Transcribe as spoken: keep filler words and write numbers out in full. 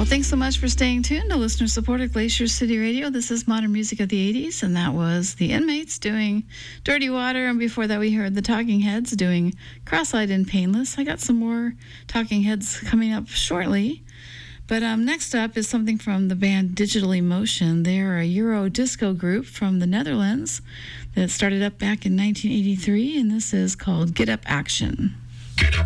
Well, thanks so much for staying tuned to listener-supported Glacier City Radio. This is Modern Music of the eighties, and that was the Inmates doing Dirty Water, and before that we heard the Talking Heads doing Cross-Eyed and Painless. I got some more Talking Heads coming up shortly. But um, next up is something from the band Digital Emotion. They're a Euro disco group from the Netherlands that started up back in nineteen eighty-three, and this is called Get Up Action.